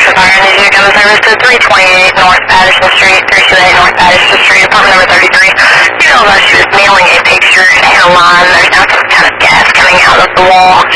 Fire. Need you to come service to 328 North Patterson Street, 328 North Patterson Street, apartment number 33. You know that she was mailing a picture hairline. There's now some kind of gas coming out of the wall.